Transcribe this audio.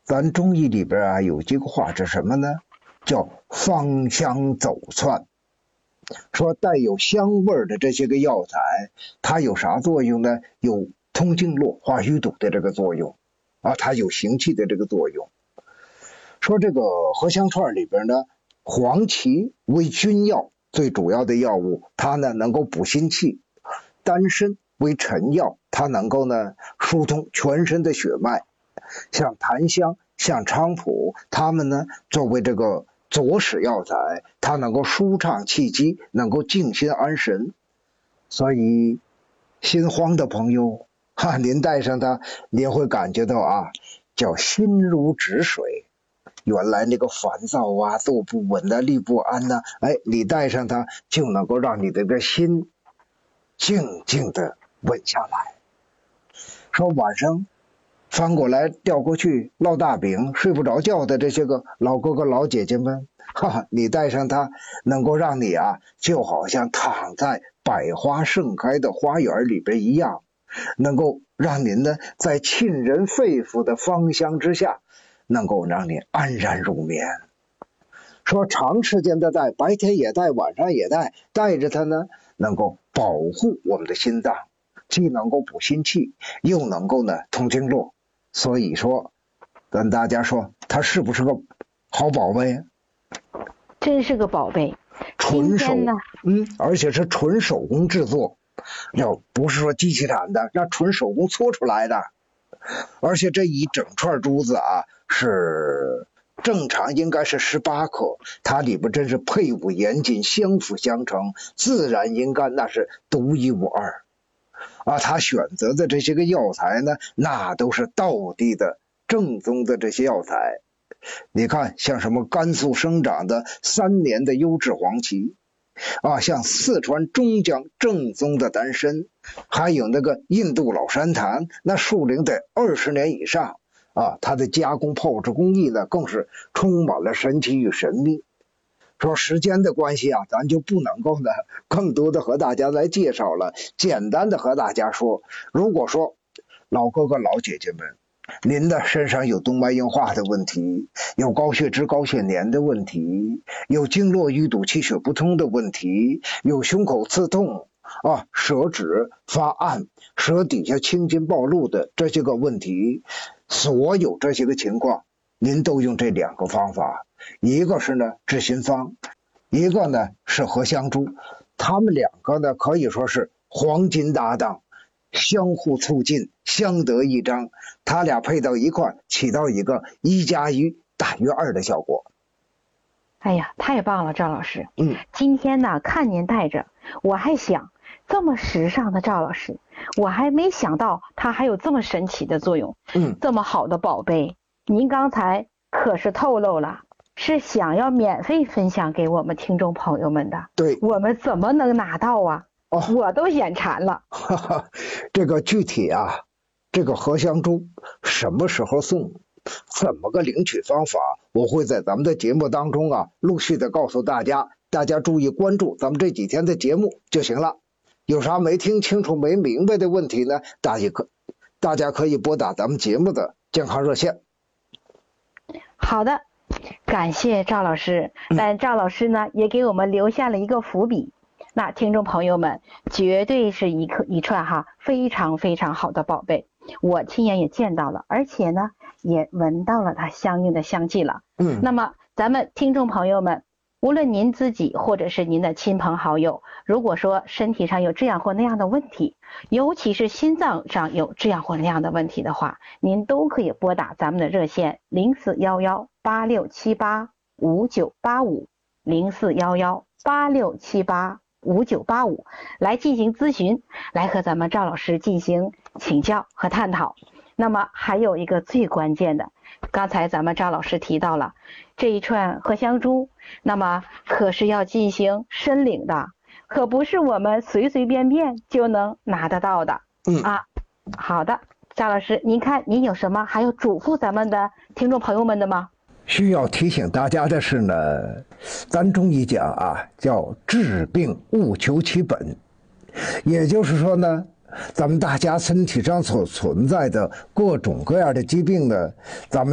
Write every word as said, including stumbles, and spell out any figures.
咱中医里边啊有几个话是什么呢？叫芳香走窜。说带有香味的这些个药材，它有啥作用呢？有通经络、化瘀堵的这个作用啊，它有行气的这个作用。说这个合香串里边呢，黄芪为君药，最主要的药物，它呢能够补心气；丹参为臣药，它能够呢疏通全身的血脉。像檀香、像菖蒲，它们呢作为这个佐使药材，它能够舒畅气机，能够静心安神。所以心慌的朋友哈，您带上它，您会感觉到啊，叫心如止水。原来那个烦躁啊、坐不稳啊、力不安呐、啊，哎，你带上它，就能够让你的个心静静的稳下来。说晚上翻过来调过去烙大饼睡不着觉的这些个老哥哥老姐姐们，哈哈，你带上它，能够让你啊，就好像躺在百花盛开的花园里边一样，能够让您呢在沁人肺腑的芳香之下，能够让你安然入眠。说长时间的戴，白天也戴，晚上也戴，戴着它呢，能够保护我们的心脏，既能够补心气，又能够呢通经络。所以说，跟大家说，它是不是个好宝贝？ 真是个宝贝， 纯手，嗯，而且是纯手工制作，要不是说机器产的，那纯手工搓出来的。而且这一整串珠子啊，是正常应该是十八克，它里边真是配伍严谨，相辅相成，自然阴干，那是独一无二啊。他选择的这些个药材呢，那都是道地的正宗的这些药材。你看像什么甘肃生长的三年的优质黄芪啊，像四川中江正宗的丹参，还有那个印度老山檀，那树龄得二十年以上啊，它的加工炮制工艺呢，更是充满了神奇与神秘。说时间的关系啊，咱就不能够呢更多的和大家来介绍了，简单的和大家说，如果说老哥哥老姐姐们，您的身上有动脉硬化的问题，有高血脂高血粘的问题，有经络淤堵气血不通的问题，有胸口刺痛啊、舌质发暗、舌底下青筋暴露的这些个问题，所有这些个情况，您都用这两个方法，一个是呢治心方，一个呢是合香珠，他们两个呢可以说是黄金搭档，相互促进，相得益彰，他俩配到一块，起到一个一加一大于二的效果。 哎呀，太棒了，赵老师。 嗯， 今天呢，看您带着，我还想，这么时尚的赵老师，我还没想到他还有这么神奇的作用。 嗯， 这么好的宝贝，您刚才可是透露了，是想要免费分享给我们听众朋友们的。 对， 我们怎么能拿到啊？哦，我都眼馋了。 哈哈，这个具体啊，这个合香珠什么时候送，怎么个领取方法，我会在咱们的节目当中啊，陆续的告诉大家，大家注意关注咱们这几天的节目就行了。有啥没听清楚、没明白的问题呢？大家可大家可以拨打咱们节目的健康热线。 好的，感谢赵老师。但赵老师呢，也给我们留下了一个伏笔。那听众朋友们，绝对是一颗一串哈非常非常好的宝贝，我亲眼也见到了，而且呢也闻到了它相应的香气了。 嗯， 那么咱们听众朋友们，无论您自己或者是您的亲朋好友，如果说身体上有这样或那样的问题，尤其是心脏上有这样或那样的问题的话，您都可以拨打咱们的热线零四幺幺八六七八五九八五零四幺幺八六七八五九八五来进行咨询，来和咱们赵老师进行请教和探讨。那么还有一个最关键的，刚才咱们赵老师提到了这一串合香珠，那么可是要进行申领的，可不是我们随随便便就能拿得到的。 嗯啊，好的，赵老师，您看您有什么还有嘱咐咱们的听众朋友们的吗？ 需要提醒大家的是呢，咱中医讲啊，叫治病务求其本，也就是说呢，咱们大家身体上所存在的各种各样的疾病呢，咱们